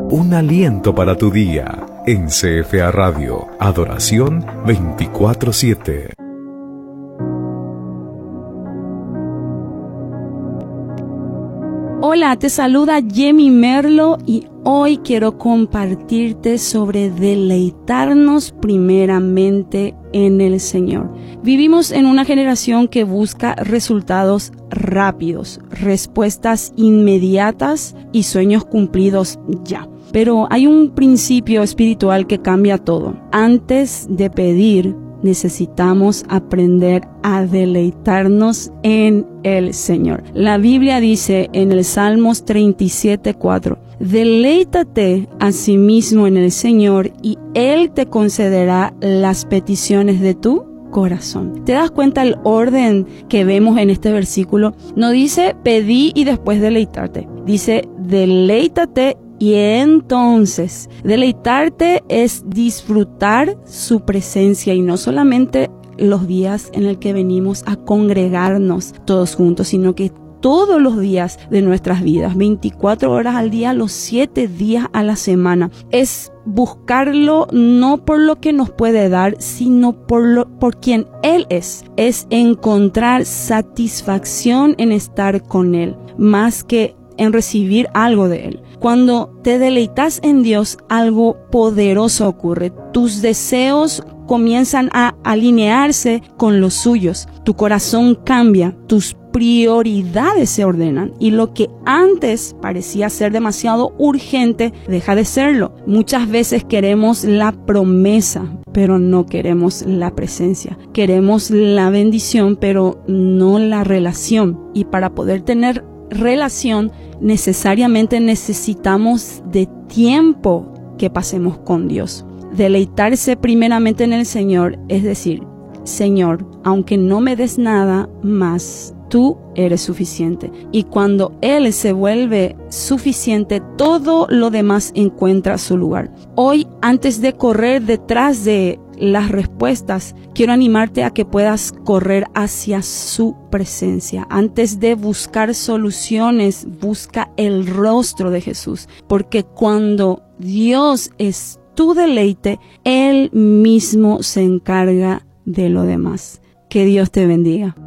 Un aliento para tu día. En CFA Radio, Adoración 24/7. Hola, te saluda Yemi Merlo y hoy quiero compartirte sobre deleitarnos primeramente en el Señor. Vivimos en una generación que busca resultados rápidos, respuestas inmediatas y sueños cumplidos ya. Pero hay un principio espiritual que cambia todo. Antes de pedir, necesitamos aprender a deleitarnos en el Señor. La Biblia dice en el Salmos 37:4, deleítate a sí mismo en el Señor y Él te concederá las peticiones de tu corazón. ¿Te das cuenta el orden que vemos en este versículo? No dice pedí y después deleitarte. Dice deleítate y entonces, deleitarte es disfrutar su presencia y no solamente los días en el que venimos a congregarnos todos juntos, sino que todos los días de nuestras vidas, 24 horas al día, los 7 días a la semana. Es buscarlo no por lo que nos puede dar, sino por quien Él es. Es encontrar satisfacción en estar con Él, más que en recibir algo de Él. Cuando te deleitas en Dios, algo poderoso ocurre. Tus deseos comienzan a alinearse con los suyos. Tu corazón cambia, tus prioridades se ordenan y lo que antes parecía ser demasiado urgente deja de serlo. Muchas veces queremos la promesa, pero no queremos la presencia. Queremos la bendición, pero no la relación. Y para poder tener relación, necesariamente necesitamos de tiempo que pasemos con Dios. Deleitarse primeramente en el Señor, es decir, Señor, aunque no me des nada más, tú eres suficiente. Y cuando Él se vuelve suficiente, todo lo demás encuentra su lugar. Hoy, antes de correr detrás de las respuestas, quiero animarte a que puedas correr hacia su presencia. Antes de buscar soluciones, busca el rostro de Jesús, porque cuando Dios es tu deleite, Él mismo se encarga de lo demás. Que Dios te bendiga.